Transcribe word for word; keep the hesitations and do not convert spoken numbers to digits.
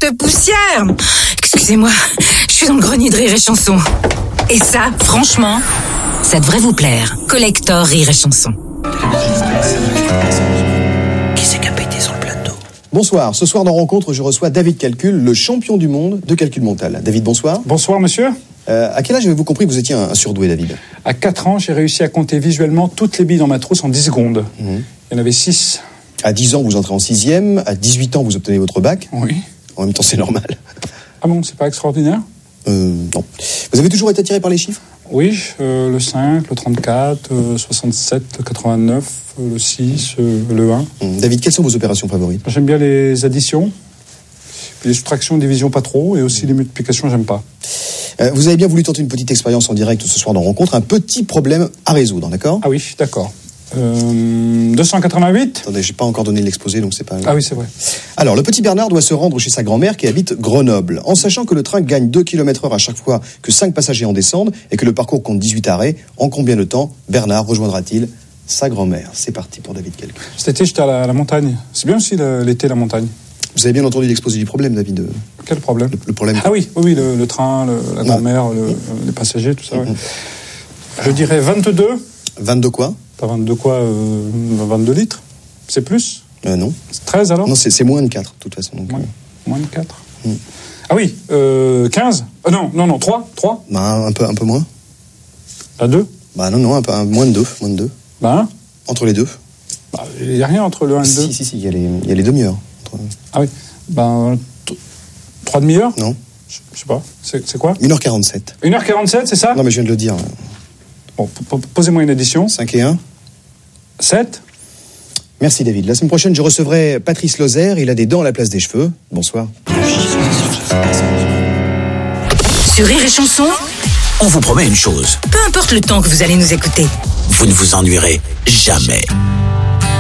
cette poussière. Excusez-moi, je suis dans le grenier de Rire et Chanson. Et ça, franchement, ça devrait vous plaire. Collector Rire et Chanson. Qui c'est qui a pété sur le plateau? Bonsoir, ce soir dans Rencontre, je reçois David Calcul, le champion du monde de calcul mental. David, bonsoir. Bonsoir monsieur. Euh, à quel âge avez-vous compris que vous étiez un, un surdoué, David? À quatre ans, j'ai réussi à compter visuellement toutes les billes dans ma trousse en dix secondes. Mmh. Il y en avait six. À dix ans, vous entrez en sixième. À dix-huit ans, vous obtenez votre bac. Oui. En même temps, c'est normal. Ah bon, c'est pas extraordinaire? Euh, non. Vous avez toujours été attiré par les chiffres? Oui, euh, le cinq, le trente-quatre, euh, soixante-sept, quatre-vingt-neuf, euh, le six, euh, le un. Mmh. David, quelles sont vos opérations favorites? J'aime bien les additions, les soustractions, divisions pas trop, et aussi les multiplications, j'aime pas. Euh, vous avez bien voulu tenter une petite expérience en direct ce soir dans Rencontre, un petit problème à résoudre, d'accord? Ah oui, d'accord. Euh, deux cent quatre-vingt-huit. Attendez, j'ai pas encore donné l'exposé, donc c'est pas... Ah oui, c'est vrai. Alors, le petit Bernard doit se rendre chez sa grand-mère qui habite Grenoble. En sachant que le train gagne deux kilomètres heure à chaque fois que cinq passagers en descendent et que le parcours compte dix-huit arrêts, en combien de temps Bernard rejoindra-t-il sa grand-mère? C'est parti pour David Calcul. Cet été, j'étais à la, à la montagne. C'est bien aussi le, l'été, la montagne. Vous avez bien entendu l'exposé du problème, David? Quel problème? Le, le problème. Ah oui, oui, oui, le, le train, le, la grand-mère, le, mmh. les passagers, tout ça. Ouais. Mmh. Je dirais vingt-deux. vingt-deux quoi? Pas vingt-deux quoi euh, vingt-deux litres? C'est plus? euh, Non. C'est treize alors? Non, c'est, c'est moins de quatre, de toute façon. Donc, moins, euh... moins de quatre. Mmh. Ah oui, euh, quinze? euh, Non, non, non, trois? trois? Bah, un peu, un peu moins. Bah, deux? Bah, non, non, un peu, un, moins de deux. Moins de deux. Bah, un? Entre les deux? Bah, il n'y a rien entre le un et le deux. Si, si, si, il y a les, il y a les demi-heures. Entre... Ah oui. Ben, t- trois demi-heures? Non. Je, je sais pas. C'est, c'est quoi? une heure quarante-sept. une heure quarante-sept, c'est ça? Non, mais je viens de le dire. Bon, p- p- posez-moi une addition. cinq et un. sept. Merci, David. La semaine prochaine, je recevrai Patrice Lozère. Il a des dents à la place des cheveux. Bonsoir. Sur Rire et Chanson, on vous promet une chose. peu importe le temps que vous allez nous écouter, Vous ne vous ennuierez jamais.